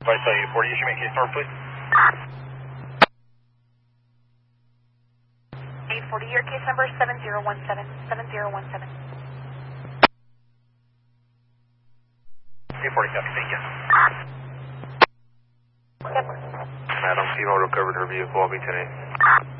Vice 840, issue me case number, please. 840, your case number 7017, 7017. 840, copy, thank you. Yep. Madam, T-Mode recovered her vehicle, I'll be 10-8.